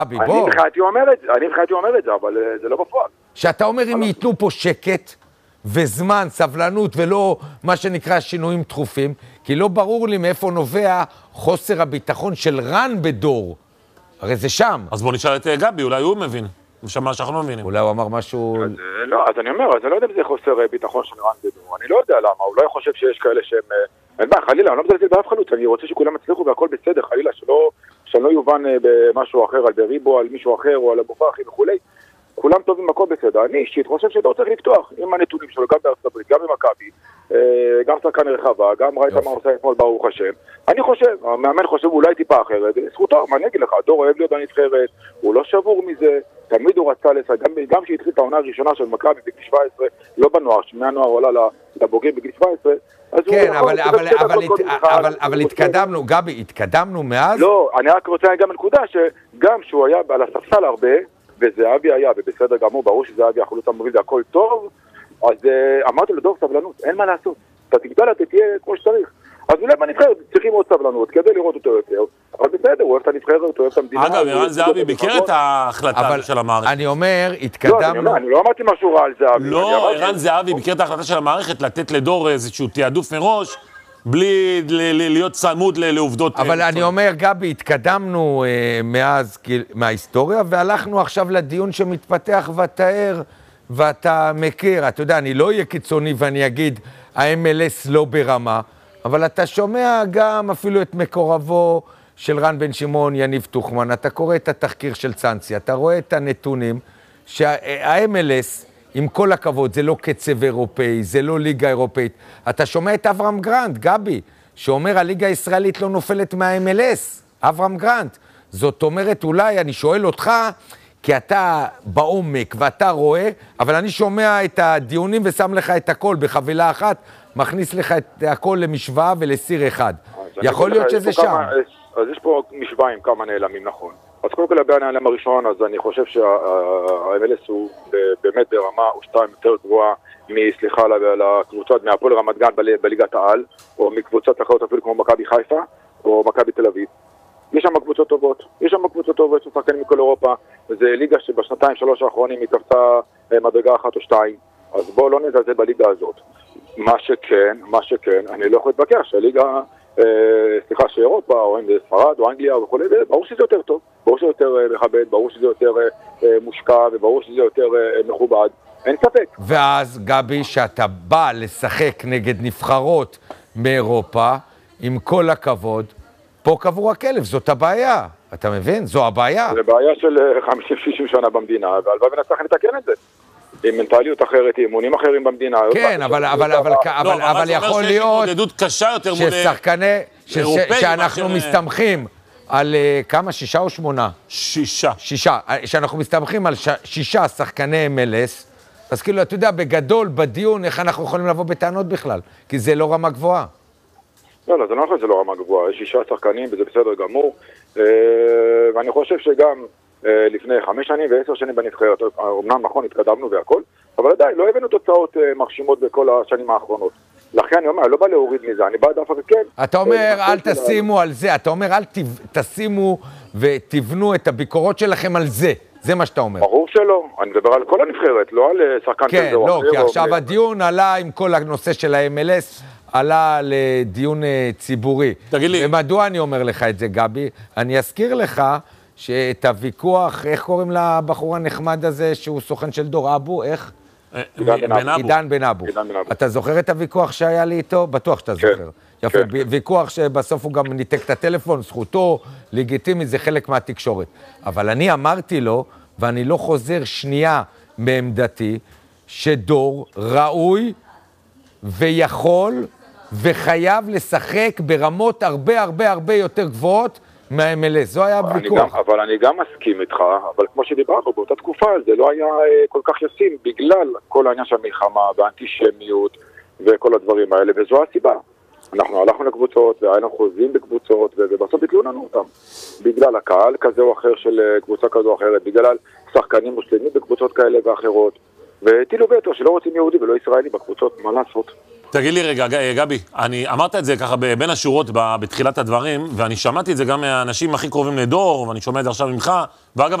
אני מבחינתי אומר את זה, אבל זה לא בפועל. שאתה אומר אם ייתנו פה שקט וזמן, סבלנות, ולא מה שנקרא שינויים תכופים, כי לא ברור לי מאיפה נובע חוסר הביטחון של רן בדור. הרי זה שם. אז בוא נשאל את גבי, אולי הוא מבין. מה שאנחנו לא מבינים. אולי הוא אמר משהו... אז אני אומר, אז אני לא יודע אם זה חוסר ביטחון של רן בדור. אני לא יודע למה, הוא לא חושב שיש כאלה שהם... אין בעיה, חלילה, אני לא מזלזל באף חלוץ, אני רוצה שכולם יצליחו והכל בסדר, חלילה, שלא יובן במשהו אחר, על בריבו, על מישהו אחר, או על אבו פרחי וכולי. כולם טובים, הכל בסדר. אני אישית חושב שדור צריך לפתוח עם הנתונים שלו, גם בארצות הברית, גם במכבי, גם שחקן רחבה, גם ראית מה עושה אתמול ברוך השם. אני חושב, המאמן חושב אולי טיפה אחרת, זכותו, מה אני אגיד לך, דור אוהב להיות בנבחרת, הוא לא שבור מזה, תמיד הוא רצה גם שהתחיל את העונה הראשונה של מכבי בגיל 17, לא בנוער, מהנוער עולה לבוגרים בגיל 17, כן, אבל התקדמנו, גבי, התקדמנו מאז? לא, אני רק רוצה גם נקודה שגם שהוא היה על הספסל הרבה, וזהבי היה, ובסדר גמור, ברור שזהבי החלוץ המוביל והכל טוב, אז אמרתי לדור סבלנות, אין מה לעשות, אתה תגדל, אתה תהיה כמו שצריך. אז אולי בנבחרת צריכים עוד סבלנות, כדי לראות אותו יותר, אבל בסדר, הוא אוהב את הנבחרת, הוא אוהב את המדינה. אגב, ערן זהבי ביקר את ההחלטה של המערכת. אני אומר, התקדמנו... אני לא אמרתי משהו רע על זהבי. לא, ערן זהבי ביקר את ההחלטה של המערכת, לתת לדור איזשהו תיעדוף מראש, בלי להיות צמוד לעובדות. אבל אני אומר, גבי, התקדמנו מאז, מההיסטוריה, והלכנו עכשיו לדיון שמתפתח ותאר, ואתה מכיר, אתה יודע, אני לא אהיה קיצוני ואני אגיד, ה-MLS לא ברמה, אבל אתה שומע גם אפילו את מקורבו של רן בן שמעון, יניב תוכמן, אתה קורא את התחקיר של צאנצי, אתה רואה את הנתונים, שה-MLS, עם כל הכבוד, זה לא קצב אירופאי, זה לא ליגה אירופאית. אתה שומע את אברהם גרנט, גבי, שאומר, הליגה הישראלית לא נופלת מה-MLS, אברהם גרנט. זאת אומרת, אולי אני שואל אותך, כי אתה בעומק ואתה רואה, אבל אני שומע את הדיונים ושם לך את הכל בחבילה אחת, מכניס לך את הכל למשוואה ולסיר אחד. יכול להיות שזה שם. אז יש פה משוואה עם כמה נעלמים, נכון. אז קודם כל לגבי הנעלם הראשון, אז אני חושב שה-MLS הוא באמת ברמה או שתיים יותר גבוהה מסליחה לקבוצות מהפועל רמת גן בליגת העל, או מקבוצות אחרות אפילו כמו מכבי חיפה, או מכבי תל אביב. יש שם קבוצות טובות, יש שחקנים מכל אירופה, וזה ליגה שבשנתיים שלוש האחרונים היא קפצה מדרגה אחת או שתיים, אז בואו לא נזלזל בליגה הזאת. מה שכן, אני לא יכול להתווכח שהליגה, שאירופה, או אם זה ספרד, או אנגליה, וכו', ברור שזה יותר טוב, ברור שזה יותר מכבד, ברור שזה יותר מושקע, וברור שזה יותר מכובד, אין ספק. ואז, גבי, שאתה בא לשחק נגד נבחרות מאירופה, עם כל הכבוד, פה קבור הכלב, זאת הבעיה, אתה מבין? זו הבעיה. זה בעיה של 50-60 שנה במדינה, והלוואי ונצטרך לתקן את זה. עם מנטליות אחרת, עם אימונים אחרים במדינה. כן, אבל יכול להיות ששחקני, שאנחנו מסתמכים על כמה? 6 או 8? 6. שאנחנו מסתמכים על 6 שחקני MLS, אז כאילו, אתה יודע, בגדול, בדיון, איך אנחנו יכולים לבוא בטענות בכלל? כי זה לא רמה גבוהה. לא, זה לא נכון, זה לא רמה גבוהה. יש 6 שחקנים, וזה בסדר גמור. ואני חושב שגם לפני 5 שנים ו10 שנים בנבחרת, אמנם נכון, התקדמנו והכל, אבל עדיין לא הבאנו תוצאות מרשימות בכל השנים האחרונות. לכן אני אומר, לא בא להוריד מזה, אני בא דווקא כן. אתה אומר, אל תשימו על זה, אתה אומר, אל תשימו ותבנו את הביקורות שלכם על זה. זה מה שאתה אומר. ברור שלא, אני מדבר על כל הנבחרת, לא על שחקן כזה. כן, לא, כי עכשיו הדיון עלה עם כל הנושא של ה-MLS, עלה לדיון ציבורי. תגיד לי. ומדוע אני אומר לך את זה, גבי? אני אזכיר לך שאת הוויכוח, איך קוראים לבחור הנחמד הזה, שהוא סוכן של דור אבו, איך? עידן בן אבו. אתה זוכר את הוויכוח שהיה לי איתו? בטוח שאתה זוכר. יפה, ויכוח שבסוף הוא גם ניתק את הטלפון, זכותו, לגיטימי, זה חלק מהתקשורת. אבל אני אמרתי לו, ואני לא חוזר שנייה מעמדתי, שדור ראוי ויכול וחייב לשחק ברמות הרבה יותר גבוהות מה-MLS. זו היה ויכוח. אבל אני גם מסכים איתך, אבל כמו שדיברנו, באותה תקופה זה לא היה כל כך ישים, בגלל כל העניין של המלחמה והאנטישמיות וכל הדברים האלה, וזו הסיבה. אנחנו הלכנו לקבוצות, והיינו חוזים בקבוצות, ובסוף ביטלו לנו אותם. בגלל הקהל כזה או אחר של קבוצה כזו או אחרת, בגלל שחקנים מוסלמים בקבוצות כאלה ואחרות, והטילו וטו שלא רוצים יהודי ולא ישראלי בקבוצות, מה לעשות? תגיד לי רגע, גבי, אמרת את זה ככה בין השורות בתחילת הדברים, ואני שמעתי את זה גם מהאנשים הכי קרובים לדור, ואני שומע את זה עכשיו ממך, ואגב,